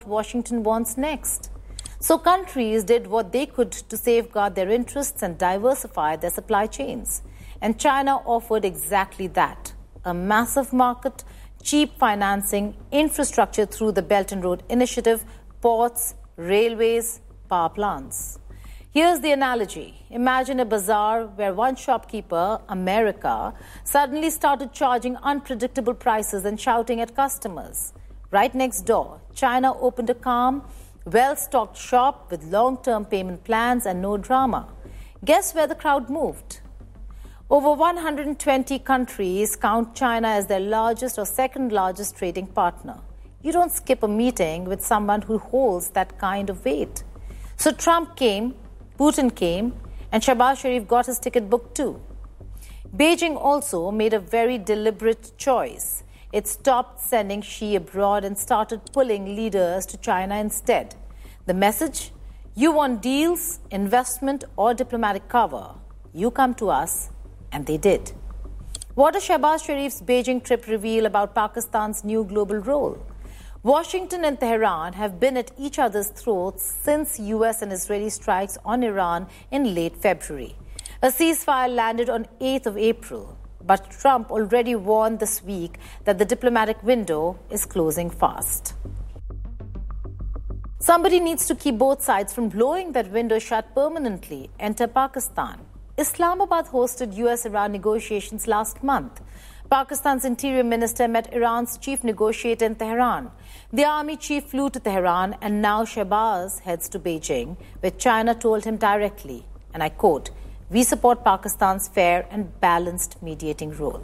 Washington wants next. So countries did what they could to safeguard their interests and diversify their supply chains. And China offered exactly that: a massive market, cheap financing, infrastructure through the Belt and Road Initiative, ports, railways, power plants. Here's the analogy. Imagine a bazaar where one shopkeeper, America, suddenly started charging unpredictable prices and shouting at customers. Right next door, China opened a calm, well-stocked shop with long-term payment plans and no drama. Guess where the crowd moved? Over 120 countries count China as their largest or second largest trading partner. You don't skip a meeting with someone who holds that kind of weight. So Trump came, Putin came, and Shehbaz Sharif got his ticket booked too. Beijing also made a very deliberate choice. It stopped sending Xi abroad and started pulling leaders to China instead. The message? You want deals, investment, or diplomatic cover? You come to us, and they did. What does Shehbaz Sharif's Beijing trip reveal about Pakistan's new global role? Washington and Tehran have been at each other's throats since US and Israeli strikes on Iran in late February. A ceasefire landed on 8th of April. But Trump already warned this week that the diplomatic window is closing fast. Somebody needs to keep both sides from blowing that window shut permanently. Enter Pakistan. Islamabad hosted US-Iran negotiations last month. Pakistan's interior minister met Iran's chief negotiator in Tehran. The army chief flew to Tehran, and now Shehbaz heads to Beijing, where China told him directly, and I quote, "We support Pakistan's fair and balanced mediating role."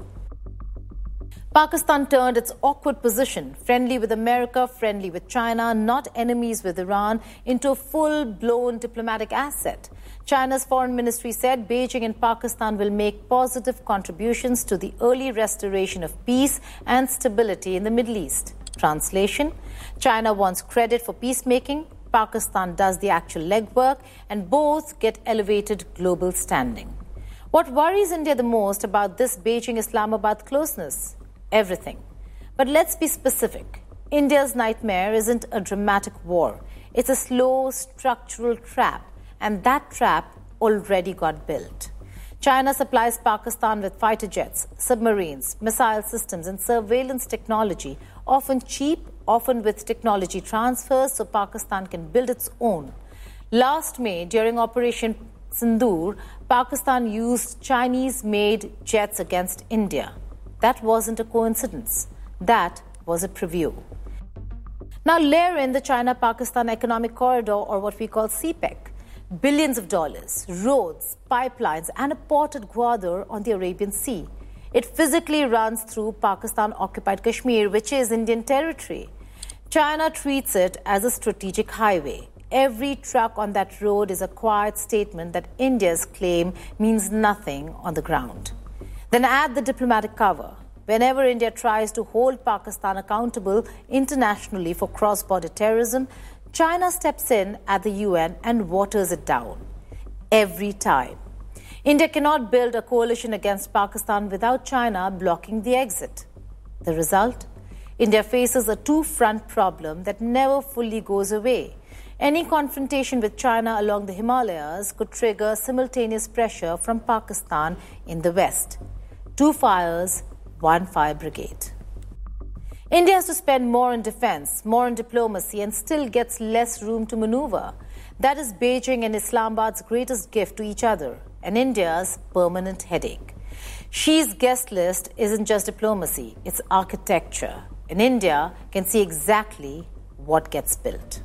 Pakistan turned its awkward position, friendly with America, friendly with China, not enemies with Iran, into a full-blown diplomatic asset. China's foreign ministry said Beijing and Pakistan will make positive contributions to the early restoration of peace and stability in the Middle East. Translation: China wants credit for peacemaking, Pakistan does the actual legwork, and both get elevated global standing. What worries India the most about this Beijing-Islamabad closeness? Everything. But let's be specific. India's nightmare isn't a dramatic war. It's a slow, structural trap, and that trap already got built. China supplies Pakistan with fighter jets, submarines, missile systems, and surveillance technology, often cheap, often with technology transfers, so Pakistan can build its own. Last May, during Operation Sindoor, Pakistan used Chinese-made jets against India. That wasn't a coincidence. That was a preview. Now layer in the China-Pakistan Economic Corridor, or what we call CPEC. Billions of dollars, roads, pipelines, and a port at Gwadar on the Arabian Sea. It physically runs through Pakistan-occupied Kashmir, which is Indian territory. China treats it as a strategic highway. Every truck on that road is a quiet statement that India's claim means nothing on the ground. Then add the diplomatic cover. Whenever India tries to hold Pakistan accountable internationally for cross-border terrorism, China steps in at the UN and waters it down. Every time. India cannot build a coalition against Pakistan without China blocking the exit. The result? India faces a two-front problem that never fully goes away. Any confrontation with China along the Himalayas could trigger simultaneous pressure from Pakistan in the West. Two fires, one fire brigade. India has to spend more on defense, more on diplomacy, and still gets less room to maneuver. That is Beijing and Islamabad's greatest gift to each other, and India's permanent headache. Xi's guest list isn't just diplomacy, it's architecture. And India can see exactly what gets built.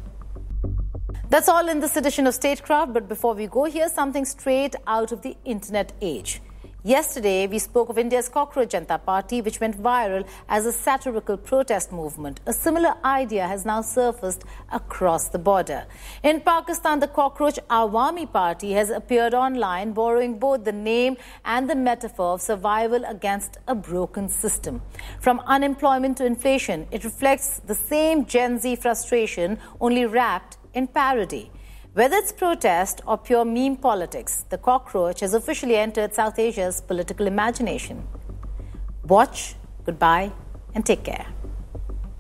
That's all in this edition of Statecraft, but before we go, here's something straight out of the internet age. Yesterday, we spoke of India's Cockroach Janata Party, which went viral as a satirical protest movement. A similar idea has now surfaced across the border. In Pakistan, the Cockroach Awami Party has appeared online, borrowing both the name and the metaphor of survival against a broken system. From unemployment to inflation, it reflects the same Gen Z frustration, only wrapped in parody. Whether it's protest or pure meme politics, the cockroach has officially entered South Asia's political imagination. Watch, goodbye, and take care.